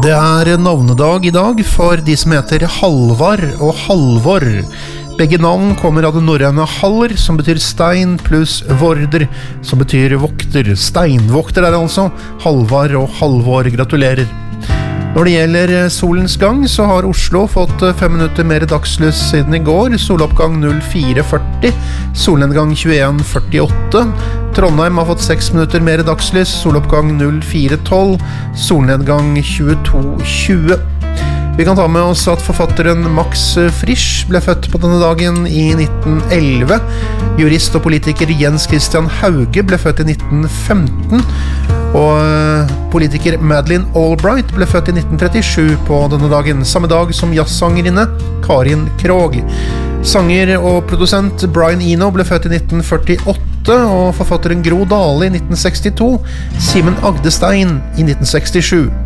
Det navnedag I dag for de som heter Halvard og Halvor. Begge navn kommer av det norrøne Haller, som betyr stein, pluss vorder, som betyr vokter. Steinvokter altså. Halvard og Halvor, gratulerer. Når det gjelder solens gang, så har Oslo fått 5 minutter mer dagslys siden I går. Soloppgang 04.40, solnedgang 21.48. Trondheim har fått 6 minutter mer dagslys, soloppgang 04.12, solnedgang 22.20. Vi kan ta med oss at forfatteren Max Frisch ble født på denne dagen I 1911. Jurist og politiker Jens Christian Hauge ble født I 1915. Og politiker Madeleine Albright ble født I 1937 på denne dagen, samme dag som jazzsangerinne Karin Krog. Sanger og produsent Brian Eno ble født I 1948, og forfatteren Gro Dale I 1962, Simen Agdestein I 1967.